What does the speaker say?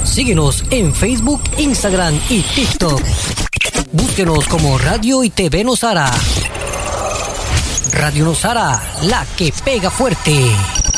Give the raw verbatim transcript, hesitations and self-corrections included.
Síguenos en Facebook, Instagram y TikTok. Búsquenos como Radio y T V Nosara. Radio Nosara, la que pega fuerte.